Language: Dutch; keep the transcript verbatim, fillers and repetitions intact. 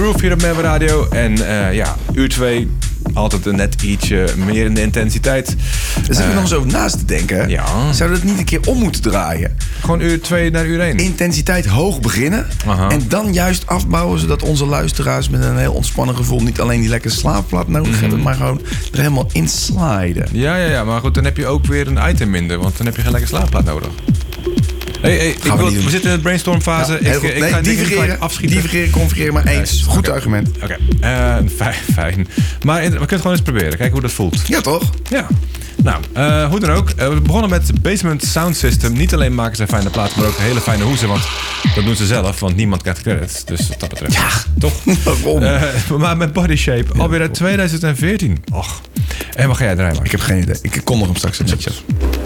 Groove hier op Merwe Radio. En uh, ja, uur twee, altijd een net ietsje meer in de intensiteit. Daar zit ik uh, nog eens over naast te denken. Ja. Zouden we dat niet een keer om moeten draaien? Gewoon uur twee naar uur één. Intensiteit hoog beginnen. Aha. En dan juist afbouwen, zodat onze luisteraars met een heel ontspannen gevoel niet alleen die lekkere slaapplaat nodig mm-hmm. hebben, maar gewoon er helemaal in sliden. Ja, ja, ja, maar goed, dan heb je ook weer een item minder, want dan heb je geen lekkere slaapplaat nodig. Hey, hey, ik wil, we zitten in de brainstormfase. Ja, ik, ik nee, ga divergeren, afschieten. Divergeren, convergeren, maar eens. Nee, goed okay. argument. Oké, okay. uh, fijn, fijn. Maar we kunnen het gewoon eens proberen. Kijken hoe dat voelt. Ja, toch? Ja. Nou, uh, hoe dan ook. Uh, we begonnen met Basement Sound System. Niet alleen maken ze fijne platen, maar ook hele fijne hoezen. Want dat doen ze zelf, want niemand krijgt credits. Dus wat dat betreft. Ja, toch? Waarom? Uh, maar met Body Shape, ja, alweer uit twintig veertien. Och. En wat ga jij draaien, Mark? Ik heb geen idee. Ik kondig hem straks in.